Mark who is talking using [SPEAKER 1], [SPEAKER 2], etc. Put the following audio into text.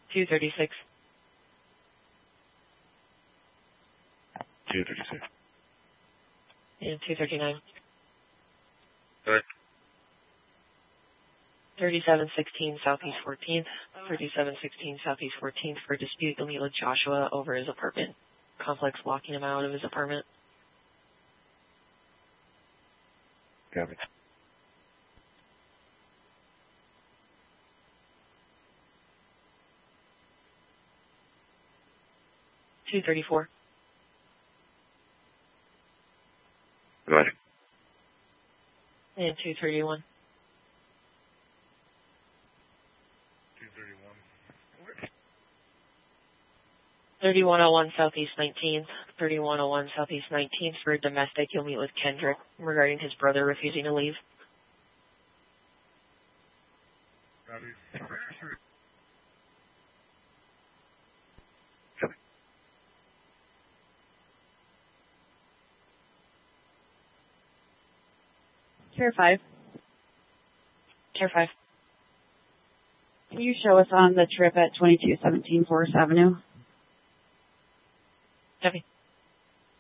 [SPEAKER 1] 236.
[SPEAKER 2] 236.
[SPEAKER 1] And 239.
[SPEAKER 2] Go ahead.
[SPEAKER 1] 3716 Southeast 14th. 3716 Southeast 14th for a dispute. You'll meet with Joshua over his apartment complex, walking him out of his apartment.
[SPEAKER 2] Got it.
[SPEAKER 1] $234.
[SPEAKER 2] Go ahead.
[SPEAKER 1] And 231.
[SPEAKER 2] 231.
[SPEAKER 1] 3101 Southeast 19th. 3101 Southeast 19th for a domestic. You'll meet with Kendrick regarding his brother refusing to leave.
[SPEAKER 3] Care 5.
[SPEAKER 1] Care 5.
[SPEAKER 3] Can you show us on the trip at 2217 Forest Avenue?
[SPEAKER 1] Copy.